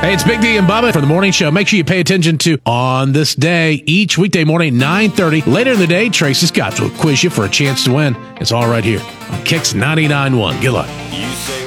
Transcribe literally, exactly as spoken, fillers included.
Hey, it's Big D and Bubba for the morning show. Make sure you pay attention to On This Day each weekday morning, nine thirty. Later in the day, Tracy Scott will quiz you for a chance to win. It's all right here on Kicks ninety-nine point one. Good luck.